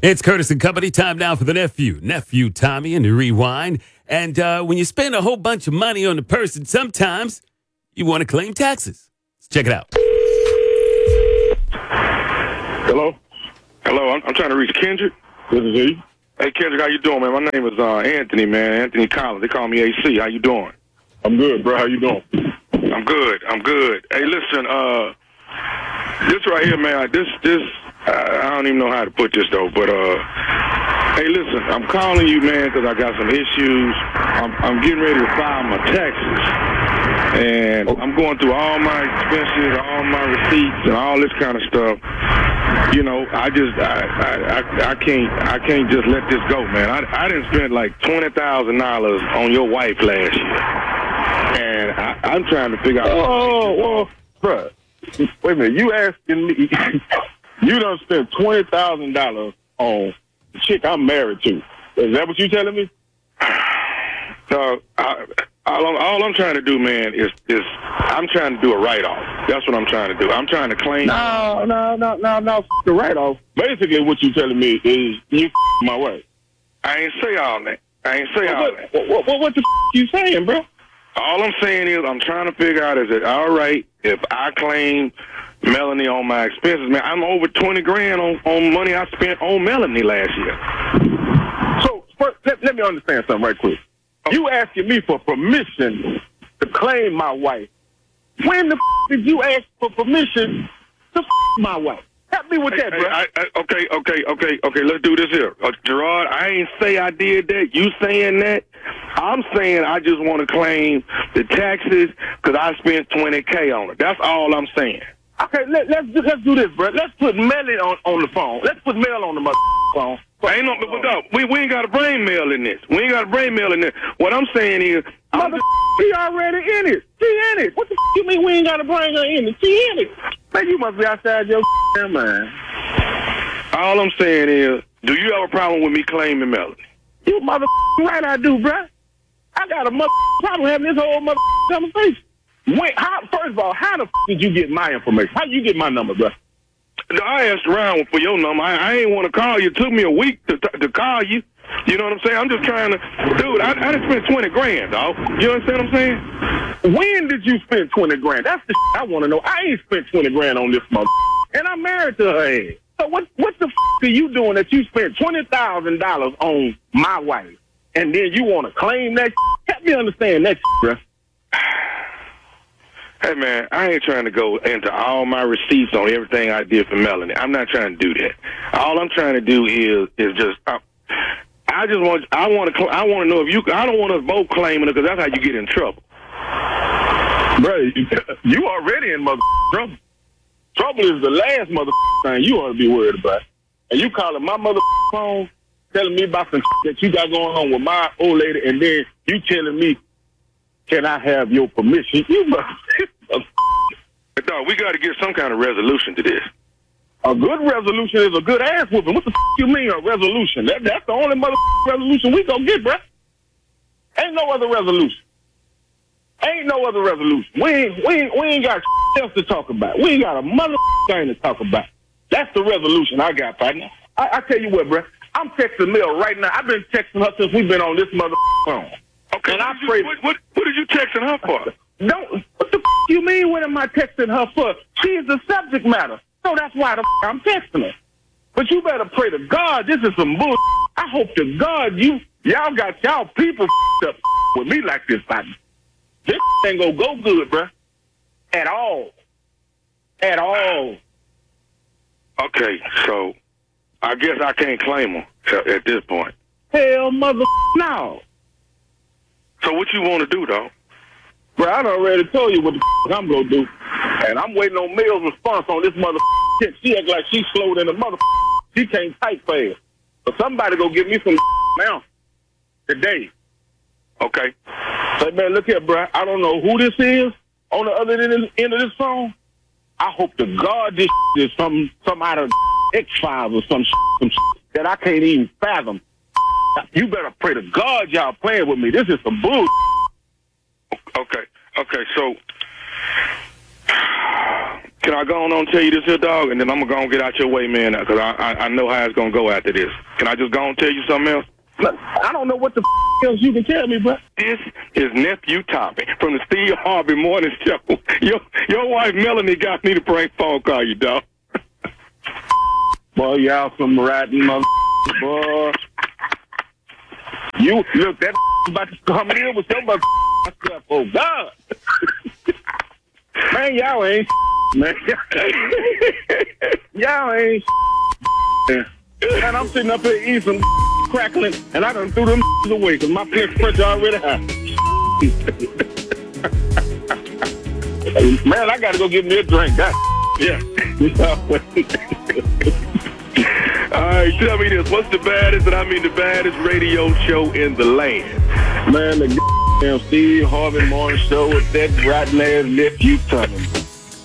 It's Curtis and Company. Time now for the nephew Tommy, and the rewind. And when you spend a whole bunch of money on a person, sometimes you want to claim taxes. Let's check it out. Hello? Hello, I'm trying to reach Kendrick. This is he. Hey, Kendrick, how you doing, man? My name is Anthony, man. Anthony Collins. They call me AC. How you doing? I'm good, bro. How you doing? I'm good. Hey, listen, this right here, man, I don't even know how to put this, though, but, hey, listen, I'm calling you, man, because I got some issues. I'm getting ready to file my taxes, and I'm going through all my expenses, all my receipts, and all this kind of stuff. You know, I can't just let this go, man. I didn't spend like $20,000 on your wife last year, and I'm trying to figure out. Oh, bro, wait a minute. You asking me? You done spent $20,000 on the chick I'm married to. Is that what you telling me? All I'm trying to do, man, is I'm trying to do a write-off. That's what I'm trying to do. I'm trying to claim. No, the write-off. Basically, what you telling me is you my wife. I ain't say all that. What the you saying, bro? All I'm saying is I'm trying to figure out, is it all right if I claim Melanie on my expenses? Man, I'm over $20,000 on money I spent on Melanie last year. So, first, let me understand something right quick. You asking me for permission to claim my wife. When the did you ask for permission to my wife? Help me with that, bro. Okay. Let's do this here. Gerard, I ain't say I did that. You saying that? I'm saying I just want to claim the taxes because I spent $20K on it. That's all I'm saying. Okay, let's do this, bro. Let's put Melly on the phone. Let's put Mel on the phone. Ain't no, we ain't got to bring Mel in this. What I'm saying is, she already in it. She in it. What the you mean we ain't got to bring her in it? She in it. Man, you must be outside your mind. All I'm saying is, do you have a problem with me claiming Melanie? You right I do, bro. I got a problem having this whole conversation. Wait, first of all, how the did you get my information? How you get my number, bro? I asked around for your number. I ain't want to call you. It took me a week to call you. You know what I'm saying? I'm just trying to, dude. I done spent $20,000, dog. You understand what I'm saying? When did you spend $20,000? That's the I want to know. I ain't spent $20,000 on this and I'm married to her ass. So what the are you doing that you spent $20,000 on my wife, and then you want to claim that? Help me understand that, bro. Hey, man, I ain't trying to go into all my receipts on everything I did for Melanie. I'm not trying to do that. All I'm trying to do is just, I want to know if you, I don't want us both claiming it because that's how you get in trouble. Bro, you already in trouble. Trouble is the last thing you ought to be worried about. And you calling my phone, telling me about some that you got going on with my old lady, and then you telling me, can I have your permission? You dog, we got to get some kind of resolution to this. A good resolution is a good ass whooping. What the you mean a resolution? That's the only resolution we gonna get, bruh. Ain't no other resolution. We ain't got else to talk about. We ain't got a thing to talk about. That's the resolution I got, partner. I tell you what, bruh. I'm texting Mel right now. I've been texting her since we've been on this phone. Okay, and what did you texting her for? What the you mean? What am I texting her for? She's the subject matter. So that's why I'm texting her. But you better pray to God. This is some bull. I hope to God y'all got y'all people up with me like this, partner. This ain't gonna go good, bruh. At all. Okay, so I guess I can't claim her at this point. Hell, no. So what you want to do, though? Bro, I done already told you what the I'm going to do. And I'm waiting on Mel's response on this shit. She act like she's slow than a She can't type fast. So somebody go give me some now. Today. Okay. Say, man, look here, bro. I don't know who this is on the other end of this phone. I hope to God this is some out of X-Files or some that I can't even fathom. You better pray to God y'all playing with me. This is some bull. Okay, so Can I go on and tell you this here, dog, and then I'm going to go and get out your way, man, because I know how it's going to go after this. Can I just go and tell you something else? Look, I don't know what the else you can tell me, bro. This is Nephew Tommy from the Steve Harvey Morning Show. Your wife, Melanie, got me to prank phone call you, dog. Boy, y'all some ratting mother, boy. You, look, that about to come in with some mother stuff. Oh, God. Man, y'all ain't man. Y'all ain't man. And I'm sitting up here eating some crackling, and I done threw them away because my blood pressure already high. Man, I got to go get me a drink. Yeah. All right, tell me this. What's the baddest, and I mean the baddest radio show in the land? Man, the damn Steve Harvey Morning Show with that rotten ass Nephew Tommy.